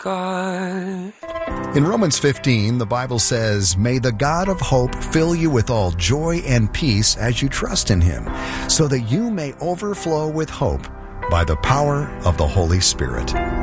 God. In Romans 15, the Bible says, "May the God of hope fill you with all joy and peace as you trust in Him, so that you may overflow with hope by the power of the Holy Spirit."